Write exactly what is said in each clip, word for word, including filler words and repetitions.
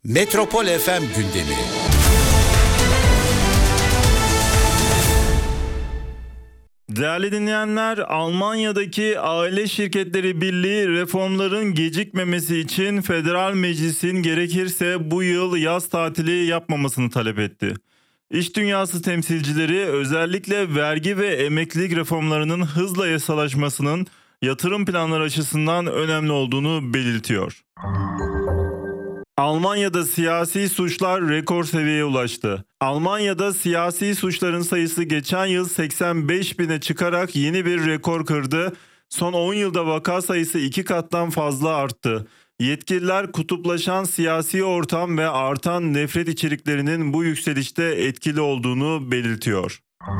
Metropol F M gündemi. Değerli dinleyenler, Almanya'daki Aile Şirketleri Birliği reformların gecikmemesi için Federal Meclis'in gerekirse bu yıl yaz tatili yapmamasını talep etti. İş dünyası temsilcileri özellikle vergi ve emeklilik reformlarının hızla yasalaşmasının yatırım planları açısından önemli olduğunu belirtiyor. Almanya'da siyasi suçlar rekor seviyeye ulaştı. Almanya'da siyasi suçların sayısı geçen yıl seksen beş bine çıkarak yeni bir rekor kırdı. Son on yılda vaka sayısı iki kattan fazla arttı. Yetkililer kutuplaşan siyasi ortam ve artan nefret içeriklerinin bu yükselişte etkili olduğunu belirtiyor.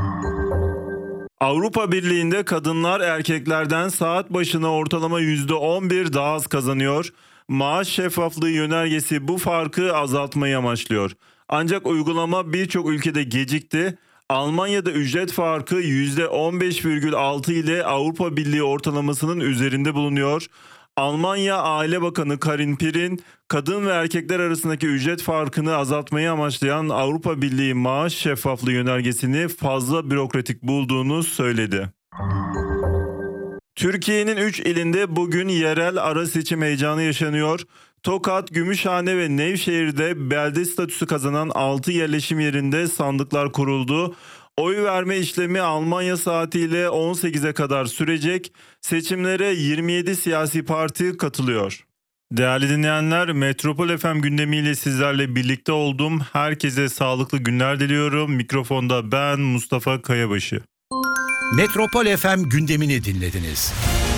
Avrupa Birliği'nde kadınlar erkeklerden saat başına ortalama yüzde on bir daha az kazanıyor. Maaş şeffaflığı yönergesi bu farkı azaltmayı amaçlıyor. Ancak uygulama birçok ülkede gecikti. Almanya'da ücret farkı yüzde on beş virgül altı ile Avrupa Birliği ortalamasının üzerinde bulunuyor. Almanya Aile Bakanı Karin Pirin, kadın ve erkekler arasındaki ücret farkını azaltmayı amaçlayan Avrupa Birliği maaş şeffaflığı yönergesini fazla bürokratik bulduğunu söyledi. Türkiye'nin üç ilinde bugün yerel ara seçim heyecanı yaşanıyor. Tokat, Gümüşhane ve Nevşehir'de belde statüsü kazanan altı yerleşim yerinde sandıklar kuruldu. Oy verme işlemi Almanya saatiyle on sekize kadar sürecek. Seçimlere yirmi yedi siyasi parti katılıyor. Değerli dinleyenler, Metropol F M gündemiyle sizlerle birlikte oldum. Herkese sağlıklı günler diliyorum. Mikrofonda ben Mustafa Kayabaşı. Metropol F M gündemini dinlediniz.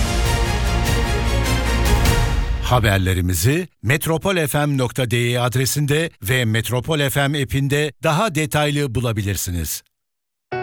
Haberlerimizi metropol f m nokta d e adresinde ve Metropol F M app'inde daha detaylı bulabilirsiniz.